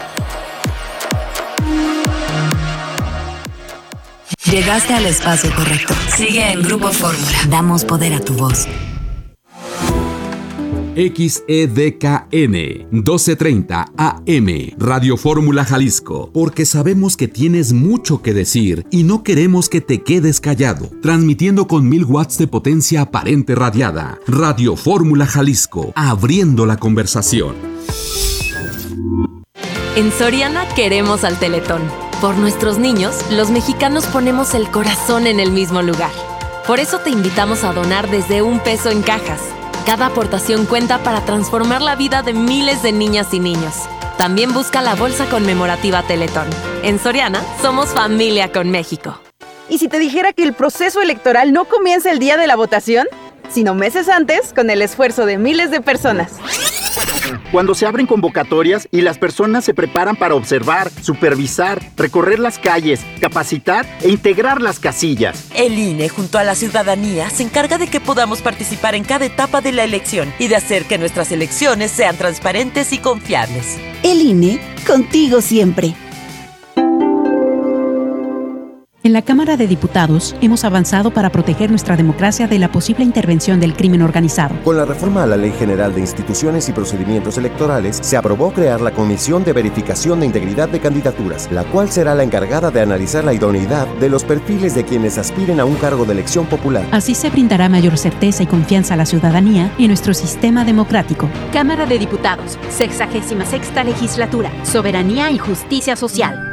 Llegaste al espacio correcto. Sigue en Grupo Fórmula. Damos poder a tu voz. XEDKN 1230 AM Radio Fórmula Jalisco, porque sabemos que tienes mucho que decir y no queremos que te quedes callado. Transmitiendo con 1000 watts de potencia aparente radiada. Radio Fórmula Jalisco, abriendo la conversación. En Soriana queremos al Teletón. Por nuestros niños, los mexicanos ponemos el corazón en el mismo lugar. Por eso te invitamos a donar desde $1 en cajas. Cada aportación cuenta para transformar la vida de miles de niñas y niños. También busca la bolsa conmemorativa Teletón. En Soriana, somos familia con México. ¿Y si te dijera que el proceso electoral no comienza el día de la votación, sino meses antes, con el esfuerzo de miles de personas? Cuando se abren convocatorias y las personas se preparan para observar, supervisar, recorrer las calles, capacitar e integrar las casillas. El INE, junto a la ciudadanía, se encarga de que podamos participar en cada etapa de la elección y de hacer que nuestras elecciones sean transparentes y confiables. El INE, contigo siempre. En la Cámara de Diputados hemos avanzado para proteger nuestra democracia de la posible intervención del crimen organizado. Con la reforma a la Ley General de Instituciones y Procedimientos Electorales, se aprobó crear la Comisión de Verificación de Integridad de Candidaturas, la cual será la encargada de analizar la idoneidad de los perfiles de quienes aspiren a un cargo de elección popular. Así se brindará mayor certeza y confianza a la ciudadanía en nuestro sistema democrático. Cámara de Diputados, 66ª Legislatura, Soberanía y Justicia Social.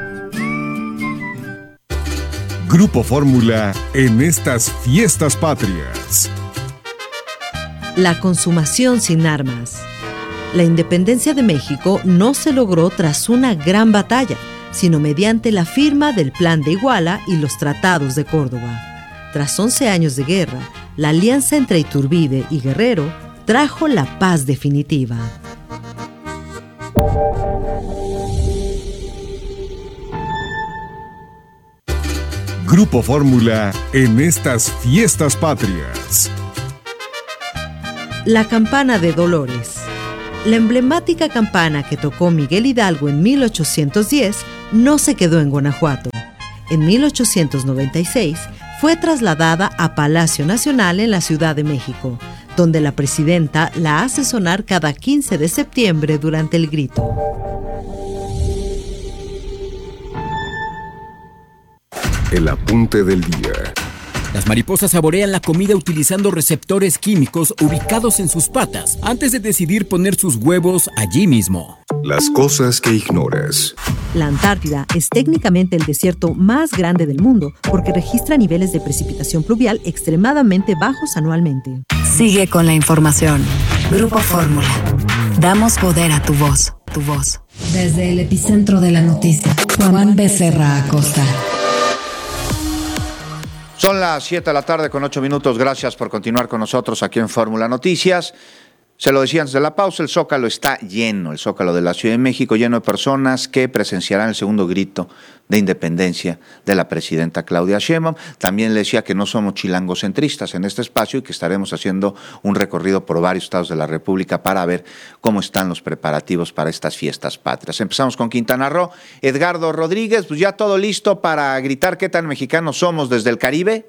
Grupo Fórmula en estas fiestas patrias. La consumación sin armas. La independencia de México no se logró tras una gran batalla. sino mediante la firma del Plan de Iguala y los Tratados de Córdoba. Tras 11 años de guerra, la alianza entre Iturbide y Guerrero trajo la paz definitiva. Grupo Fórmula en estas fiestas patrias. La campana de Dolores. La emblemática campana que tocó Miguel Hidalgo en 1810 no se quedó en Guanajuato. En 1896 fue trasladada a Palacio Nacional en la Ciudad de México, donde la presidenta la hace sonar cada 15 de septiembre durante el grito. El apunte del día. Las mariposas saborean la comida utilizando receptores químicos ubicados en sus patas antes de decidir poner sus huevos allí mismo. Las cosas que ignoras. La Antártida es técnicamente el desierto más grande del mundo porque registra niveles de precipitación pluvial extremadamente bajos anualmente. Sigue con la información. Grupo Fórmula. Damos poder a tu voz. Tu voz. Desde el epicentro de la noticia, Juan Becerra Acosta. Son las 7 de la tarde con 8 minutos. Gracias por continuar con nosotros aquí en Fórmula Noticias. Se lo decía antes de la pausa, el Zócalo está lleno, el Zócalo de la Ciudad de México, lleno de personas que presenciarán el segundo grito de independencia de la presidenta Claudia Sheinbaum. También le decía que no somos chilangocentristas en este espacio y que estaremos haciendo un recorrido por varios estados de la República para ver cómo están los preparativos para estas fiestas patrias. Empezamos con Quintana Roo. Edgardo Rodríguez, pues ya todo listo para gritar qué tan mexicanos somos desde el Caribe.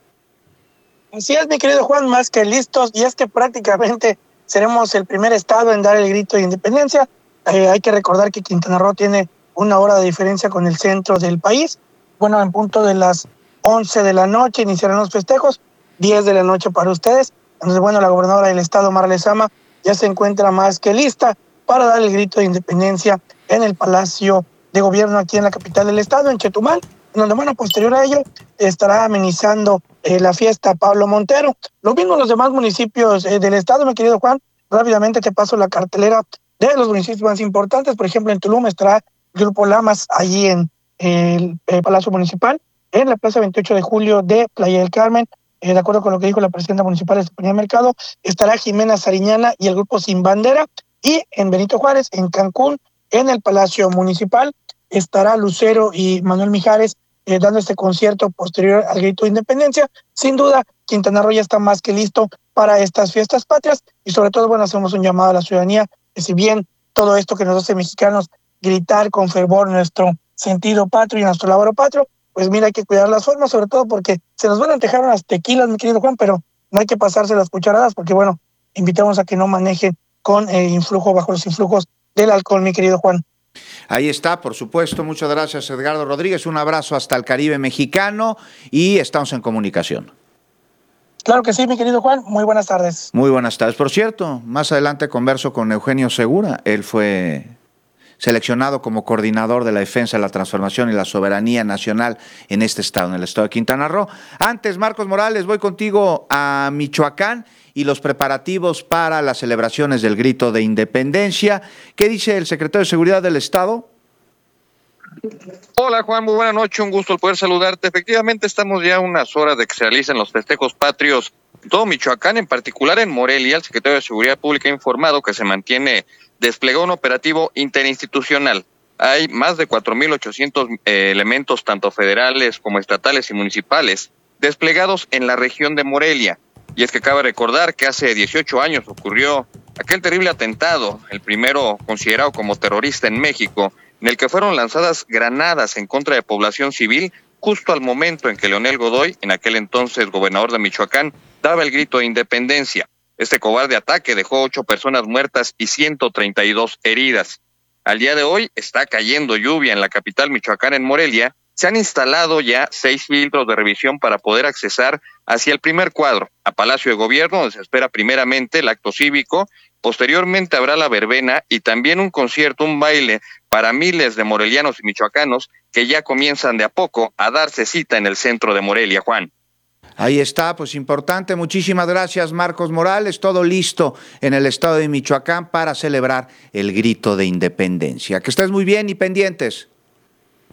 Así es, mi querido Juan, más que listos, y es que prácticamente seremos el primer estado en dar el grito de independencia. Hay que recordar que Quintana Roo tiene 1 hora de diferencia con el centro del país. Bueno, en punto de las 11 de la noche iniciarán los festejos, 10 de la noche para ustedes. Entonces, bueno, la gobernadora del estado, Mara Lezama, ya se encuentra más que lista para dar el grito de independencia en el Palacio de Gobierno aquí en la capital del estado, en Chetumal, en donde, bueno, posterior a ello, estará amenizando la fiesta Pablo Montero. Lo mismo en los demás municipios del estado, mi querido Juan. Rápidamente te paso la cartelera de los municipios más importantes. Por ejemplo, en Tulum estará el Grupo Lamas, allí en el Palacio Municipal. En la Plaza 28 de Julio de Playa del Carmen, de acuerdo con lo que dijo la presidenta municipal, Estefanía Mercado, estará Jimena Sariñana y el Grupo Sin Bandera. Y en Benito Juárez, en Cancún, en el Palacio Municipal, estará Lucero y Manuel Mijares dando este concierto posterior al grito de independencia. Sin duda, Quintana Roo ya está más que listo para estas fiestas patrias y sobre todo, bueno, hacemos un llamado a la ciudadanía que si bien todo esto que nos hace mexicanos gritar con fervor nuestro sentido patrio y nuestro labor patrio, pues mira, hay que cuidar las formas, sobre todo porque se nos van a antojar unas tequilas, mi querido Juan, pero no hay que pasarse las cucharadas porque, bueno, invitamos a que no manejen con influjo, bajo los influjos del alcohol, mi querido Juan. Ahí está, por supuesto. Muchas gracias, Edgardo Rodríguez. Un abrazo hasta el Caribe mexicano y estamos en comunicación. Claro que sí, mi querido Juan. Muy buenas tardes. Muy buenas tardes. Por cierto, más adelante converso con Eugenio Segura. Él fue seleccionado como coordinador de la defensa, la transformación y la soberanía nacional en este estado, en el estado de Quintana Roo. Antes, Marcos Morales, voy contigo a Michoacán y los preparativos para las celebraciones del grito de independencia. ¿Qué dice el secretario de Seguridad del Estado? Hola Juan, muy buena noche, un gusto el poder saludarte. Efectivamente estamos ya a unas horas de que se realicen los festejos patrios en todo Michoacán, en particular en Morelia. El secretario de Seguridad Pública ha informado que se mantiene desplegado un operativo interinstitucional. Hay más de 4,800 elementos, tanto federales como estatales y municipales, desplegados en la región de Morelia. Y es que cabe recordar que hace 18 años ocurrió aquel terrible atentado, el primero considerado como terrorista en México, en el que fueron lanzadas granadas en contra de población civil, justo al momento en que Leonel Godoy, en aquel entonces gobernador de Michoacán, daba el grito de independencia. Este cobarde ataque dejó 8 personas muertas y 132 heridas. Al día de hoy está cayendo lluvia en la capital michoacana, en Morelia. Se han instalado ya 6 filtros de revisión para poder accesar hacia el primer cuadro, a Palacio de Gobierno, donde se espera primeramente el acto cívico. Posteriormente habrá la verbena y también un concierto, un baile para miles de morelianos y michoacanos que ya comienzan de a poco a darse cita en el centro de Morelia, Juan. Ahí está, pues importante. Muchísimas gracias, Marcos Morales. Todo listo en el estado de Michoacán para celebrar el grito de independencia. Que estés muy bien y pendientes.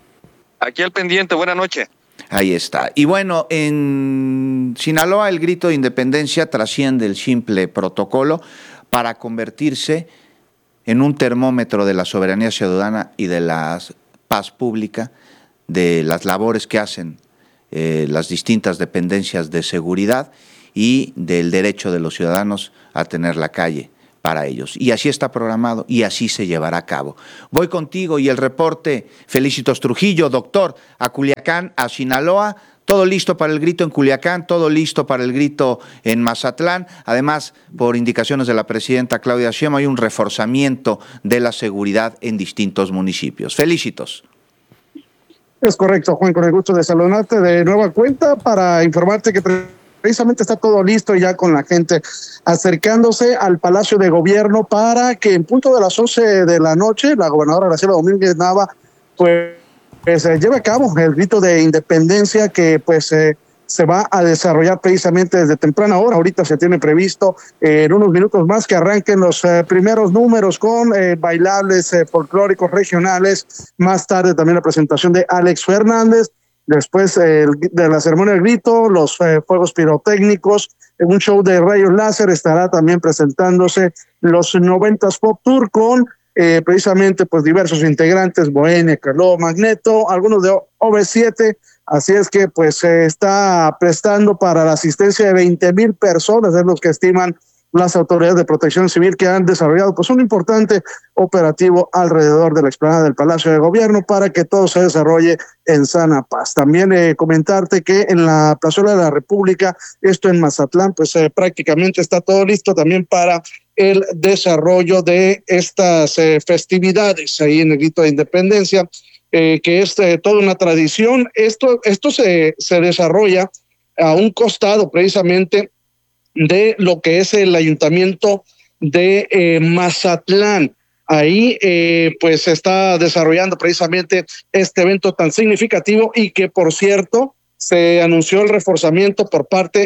Aquí al pendiente, buena noche. Ahí está. Y bueno, en Sinaloa el grito de independencia trasciende el simple protocolo para convertirse en un termómetro de la soberanía ciudadana y de la paz pública, de las labores que hacen las distintas dependencias de seguridad y del derecho de los ciudadanos a tener la calle para ellos. Y así está programado y así se llevará a cabo. Voy contigo y el reporte, Felicitos Trujillo, doctor, a Culiacán, a Sinaloa. Todo listo para el grito en Culiacán, todo listo para el grito en Mazatlán. Además, por indicaciones de la presidenta Claudia Sheinbaum, hay un reforzamiento de la seguridad en distintos municipios. Felicitos. Es correcto, Juan, con el gusto de saludarte de nueva cuenta para informarte que precisamente está todo listo ya con la gente acercándose al Palacio de Gobierno para que en punto de las 11 de la noche la gobernadora Graciela Domínguez Nava pues lleve a cabo el grito de independencia que pues se va a desarrollar precisamente desde temprana hora. Ahorita se tiene previsto en unos minutos más que arranquen los primeros números con bailables folclóricos regionales. Más tarde también la presentación de Alex Fernández. Después de la ceremonia del grito, los fuegos pirotécnicos, un show de rayos láser, estará también presentándose los 90s Pop Tour con precisamente pues diversos integrantes, Bohemia, Caló, Magneto, algunos de OV7, así es que pues se está prestando para la asistencia de 20,000 personas, es lo que estiman las autoridades de protección civil, que han desarrollado pues un importante operativo alrededor de la explanada del Palacio de Gobierno para que todo se desarrolle en sana paz. También comentarte que en la Plazuela de la República, esto en Mazatlán, pues prácticamente está todo listo también para el desarrollo de estas festividades ahí en el grito de independencia, que es toda una tradición. Esto se desarrolla a un costado precisamente de lo que es el ayuntamiento de Mazatlán. Ahí pues se está desarrollando precisamente este evento tan significativo y que, por cierto, se anunció el reforzamiento por parte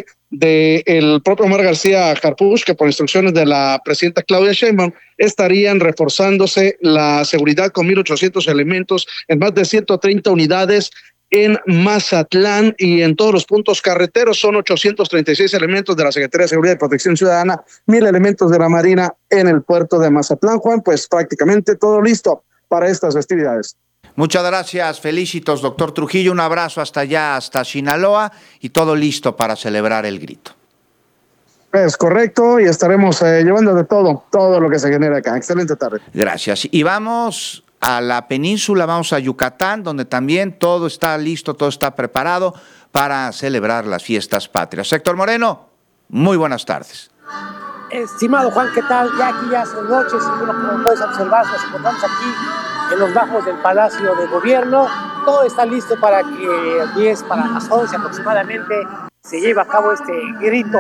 del propio Omar García Harfuch, que por instrucciones de la presidenta Claudia Sheinbaum estarían reforzándose la seguridad con 1,800 elementos en más de 130 unidades en Mazatlán y en todos los puntos carreteros. Son 836 elementos de la Secretaría de Seguridad y Protección Ciudadana, 1,000 elementos de la Marina en el puerto de Mazatlán. Juan, pues prácticamente todo listo para estas festividades. Muchas gracias, Felicitos, doctor Trujillo. Un abrazo hasta allá, hasta Sinaloa, y todo listo para celebrar el grito. Es correcto, y estaremos llevando de todo lo que se genera acá. Excelente tarde. Gracias. Y vamos a la península, vamos a Yucatán, donde también todo está listo, todo está preparado para celebrar las fiestas patrias. Héctor Moreno, muy buenas tardes. Estimado Juan, ¿qué tal? Ya son noches, y bueno, como puedes observar, nos encontramos aquí en los bajos del Palacio de Gobierno. Todo está listo para que a 10, para las 11 aproximadamente, se lleve a cabo este grito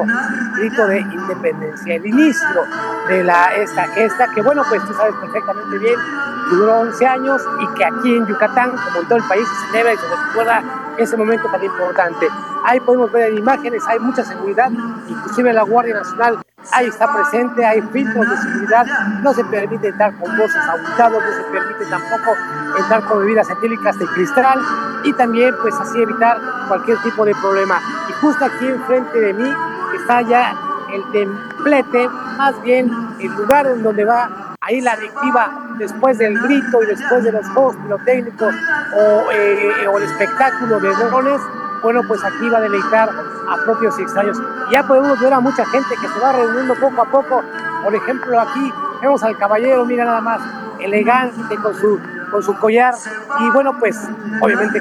de independencia, el inicio de esta gesta que, bueno, pues tú sabes perfectamente bien, duró 11 años y que aquí en Yucatán, como en todo el país, se celebra y se recuerda ese momento tan importante. Ahí podemos ver en imágenes, hay mucha seguridad, inclusive la Guardia Nacional ahí está presente, hay filtros de seguridad, no se permite entrar con bolsos abultados, no se permite tampoco entrar con bebidas etílicas de cristal y también pues así evitar cualquier tipo de problema. Y justo aquí enfrente de mí está ya el templete, más bien el lugar en donde va ahí la directiva después del grito y después de los juegos pirotécnicos o el espectáculo de drones. Bueno, pues aquí va a deleitar a propios y extraños. Ya podemos ver a mucha gente que se va reuniendo poco a poco. Por ejemplo, aquí vemos al caballero, mira nada más, elegante con su collar y bueno, pues obviamente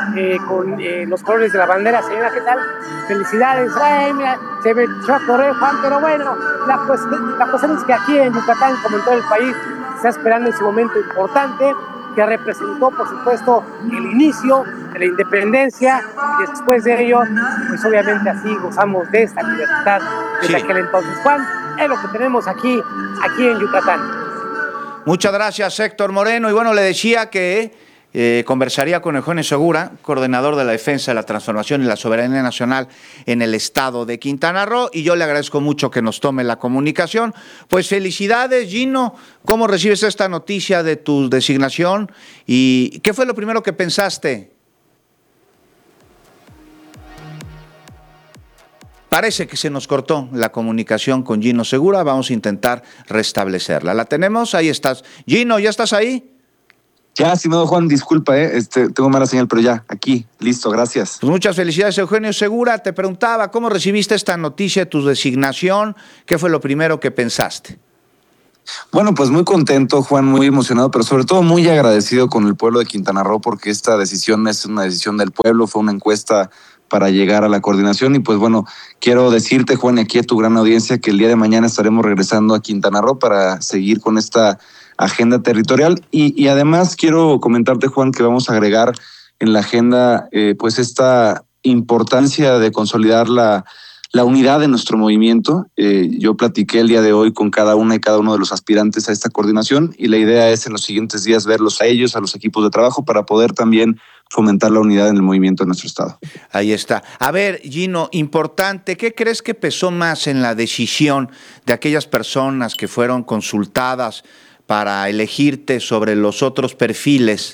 con los colores de la bandera. Señora, ¿qué tal? Felicidades. Ay, mira, se me echó a correr, Juan, pero bueno, la cuestión es que aquí en Yucatán, como en todo el país, se está esperando ese momento importante que representó, por supuesto, el inicio de la independencia, y después de ello, pues obviamente así gozamos de esta libertad desde aquel entonces. Juan, es lo que tenemos aquí en Yucatán. Muchas gracias, Héctor Moreno. Y bueno, le decía que conversaría con Eugenio Segura, coordinador de la Defensa de la Transformación y la Soberanía Nacional en el estado de Quintana Roo, y yo le agradezco mucho que nos tome la comunicación. Pues felicidades, Gino. ¿Cómo recibes esta noticia de tu designación? ¿Y qué fue lo primero que pensaste Parece que se nos cortó la comunicación con Gino Segura, vamos a intentar restablecerla. ¿La tenemos? Ahí estás. Gino, ¿ya estás ahí? Ya, estimado Juan, disculpa, tengo mala señal, pero ya, aquí, listo, gracias. Pues muchas felicidades, Eugenio Segura. Te preguntaba, ¿cómo recibiste esta noticia de tu designación? ¿Qué fue lo primero que pensaste? Bueno, pues muy contento, Juan, muy emocionado, pero sobre todo muy agradecido con el pueblo de Quintana Roo, porque esta decisión es una decisión del pueblo, fue una encuesta para llegar a la coordinación. Y pues bueno, quiero decirte, Juan, y aquí a tu gran audiencia, que el día de mañana estaremos regresando a Quintana Roo para seguir con esta agenda territorial. Y además quiero comentarte, Juan, que vamos a agregar en la agenda pues esta importancia de consolidar la unidad de nuestro movimiento. Yo platiqué el día de hoy con cada una y cada uno de los aspirantes a esta coordinación, y la idea es en los siguientes días verlos a ellos, a los equipos de trabajo, para poder también fomentar la unidad en el movimiento de nuestro estado. Ahí está. A ver, Gino, importante, ¿qué crees que pesó más en la decisión de aquellas personas que fueron consultadas para elegirte sobre los otros perfiles?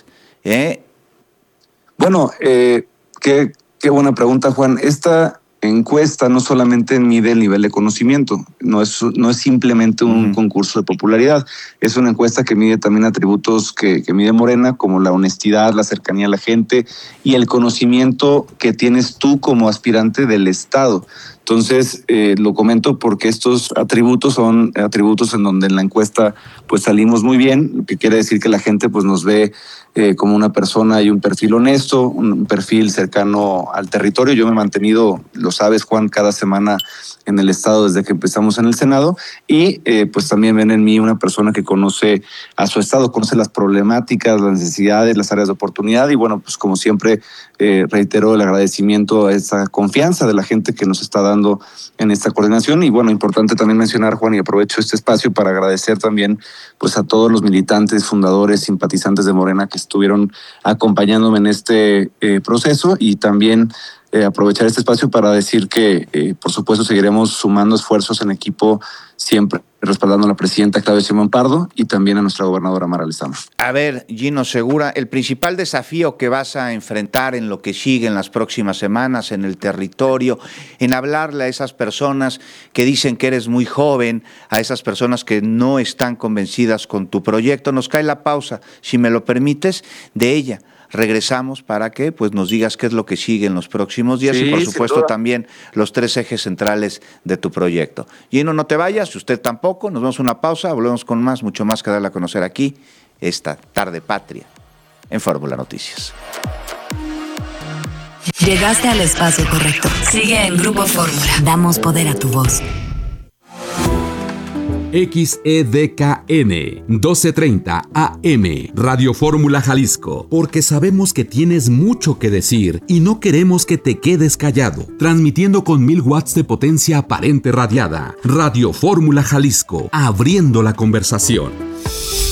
Bueno, qué buena pregunta, Juan. Esta encuesta no solamente mide el nivel de conocimiento, no es simplemente un concurso de popularidad, es una encuesta que mide también atributos que mide Morena, como la honestidad, la cercanía a la gente y el conocimiento que tienes tú como aspirante del Estado. Entonces, lo comento porque estos atributos son atributos en donde en la encuesta pues salimos muy bien, lo que quiere decir que la gente pues nos ve como una persona y un perfil honesto, un perfil cercano al territorio. Yo me he mantenido, lo sabes, Juan, cada semana en el Estado desde que empezamos en el Senado, y pues también ven en mí una persona que conoce a su Estado, conoce las problemáticas, las necesidades, las áreas de oportunidad, y bueno, pues como siempre reitero el agradecimiento a esa confianza de la gente que nos está dando en esta coordinación. Y bueno, importante también mencionar, Juan, y aprovecho este espacio para agradecer también pues a todos los militantes, fundadores, simpatizantes de Morena que estuvieron acompañándome en este proceso, y también aprovechar este espacio para decir que por supuesto seguiremos sumando esfuerzos en equipo, siempre respaldando a la presidenta Claudia Sheinbaum Pardo y también a nuestra gobernadora Mara Lezama. A ver, Gino Segura, el principal desafío que vas a enfrentar en lo que sigue en las próximas semanas en el territorio, en hablarle a esas personas que dicen que eres muy joven, a esas personas que no están convencidas con tu proyecto. Nos cae la pausa, si me lo permites, de ella. Regresamos para que pues nos digas qué es lo que sigue en los próximos días, y por supuesto también los 3 ejes centrales de tu proyecto. Gino, no te vayas, usted tampoco, nos vamos a una pausa, volvemos con más, mucho más que darle a conocer aquí esta tarde patria en Fórmula Noticias. Llegaste al espacio correcto. Sigue en Grupo Fórmula. Damos poder a tu voz. XEDKN 1230 AM Radio Fórmula Jalisco, porque sabemos que tienes mucho que decir y no queremos que te quedes callado. Transmitiendo con 1000 watts de potencia aparente radiada. Radio Fórmula Jalisco, abriendo la conversación.